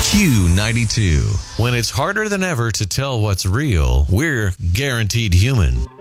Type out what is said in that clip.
Q92. When it's harder than ever to tell what's real, we're Guaranteed Human.